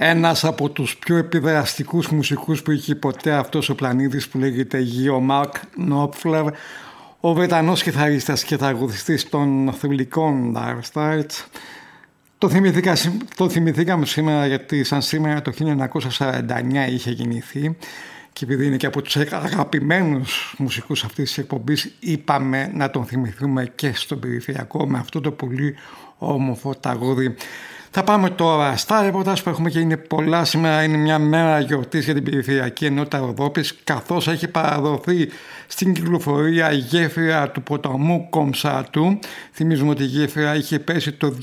ένας από τους πιο επιδραστικούς μουσικούς που είχε ποτέ αυτός ο πλανήτης, που λέγεται Γιο Μάρκ Νόπφλερ, ο Βρετανός κιθαρίστας και τραγουδιστής των θρυλικών Dire Straits. Το θυμηθήκαμε σήμερα γιατί σαν σήμερα το 1949 είχε γεννηθεί και επειδή είναι και από τους αγαπημένους μουσικούς αυτής της εκπομπής, είπαμε να τον θυμηθούμε και στον περιφερειακό με αυτό το πολύ όμορφο τραγούδι. Θα πάμε τώρα στα ρεπορτάζ που έχουμε και είναι πολλά. Σήμερα είναι μια μέρα γιορτής για την περιφερειακή ενότητα Ροδόπης, καθώς έχει παραδοθεί στην κυκλοφορία η γέφυρα του ποταμού Κομψάτου. Θυμίζουμε ότι η γέφυρα είχε πέσει το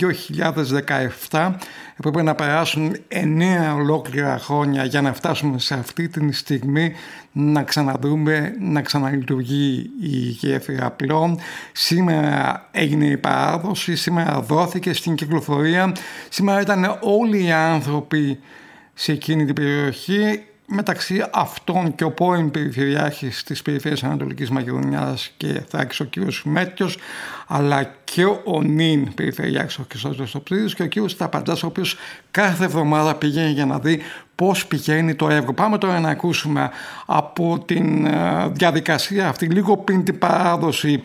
2017. Έπρεπε να περάσουν 9 ολόκληρα χρόνια για να φτάσουμε σε αυτή τη στιγμή να ξαναδούμε να ξαναλειτουργεί η γέφυρα πλέον. Σήμερα έγινε η παράδοση, σήμερα δόθηκε στην κυκλοφορία. Σήμερα ήταν όλοι οι άνθρωποι σε εκείνη την περιοχή, μεταξύ αυτών και ο πρώην περιφερειάρχης της περιφέρειας Ανατολικής Μακεδονίας και Θράκης, ο κ. Μέτιος, αλλά και ο νυν περιφερειάρχης ο Χρυσόστομος Τοψίδης και ο κ. Ταπαντζάς, ο οποίος κάθε εβδομάδα πηγαίνει για να δει πώς πηγαίνει το έργο. Πάμε τώρα να ακούσουμε από την διαδικασία αυτή, λίγο πριν την παράδοση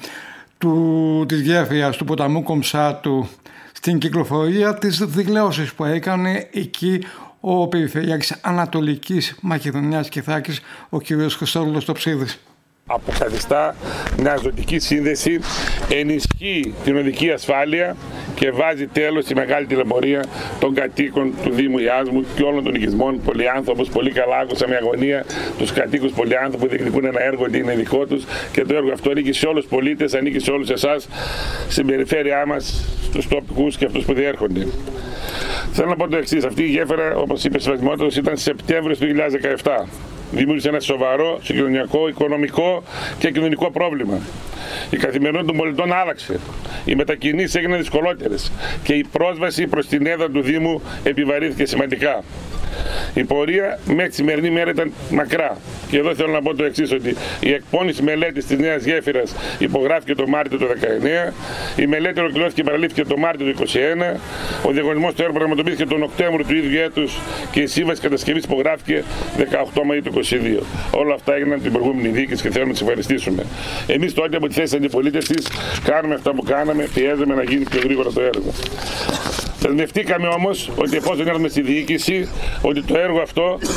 της γέφυρας του ποταμού Κομψάτου στην κυκλοφορία, τις δηλώσεις που έκανε εκεί ο Περιφερειάρχης Ανατολικής Μακεδονίας και Θράκης, ο κ. Χρυσόστομος Τοψίδης. Αποκαθιστά μια ζωτική σύνδεση, ενισχύει την οδική ασφάλεια και βάζει τέλος στη μεγάλη τηλεμορία των κατοίκων του Δήμου Ιάσμου και όλων των οικισμών πολυάνθρωπους. Πολύ καλά άκουσα με αγωνία τους κατοίκους πολυάνθρωπους που διεκδικούν ένα έργο ότι είναι δικό τους και το έργο αυτό ανήκει σε όλους τους πολίτες, ανήκει σε όλους εσάς στην περιφέρειά μας, στους τοπικούς και αυτούς που διέρχονται. Θέλω να πω το εξής: αυτή η γέφυρα, όπως είπε σεβασμιότατος, ήταν Σεπτέμβριο του 2017. Δημιούργησε ένα σοβαρό συγκοινωνιακό, οικονομικό και κοινωνικό πρόβλημα. Η καθημερινότητα των πολιτών άλλαξε. Οι μετακινήσεις έγιναν δυσκολότερες και η πρόσβαση προς την έδρα του Δήμου επιβαρύνθηκε σημαντικά. Η πορεία μέχρι τη σημερινή μέρα ήταν μακρά. Και εδώ θέλω να πω το εξής: ότι η εκπόνηση μελέτης της νέας γέφυρας υπογράφηκε το Μάρτιο του 2019, η μελέτη ολοκληρώθηκε και παραλήφθηκε το Μάρτιο του 2021, ο διαγωνισμός του έργου πραγματοποιήθηκε τον Οκτώβριο του ίδιου έτους και η σύμβαση κατασκευής υπογράφηκε 18 Μαΐου του 2022. Όλα αυτά έγιναν την προηγούμενη διοίκηση και θέλουμε να τις ευχαριστήσουμε. Εμείς τότε από τη θέση της αντιπολίτευσης κάνουμε αυτά που κάναμε, πιέζαμε να γίνει πιο γρήγορα το έργο. Δεσμευτήκαμε όμως ότι εφόσον έρθουμε στη διοίκηση, ότι το έργο αυτό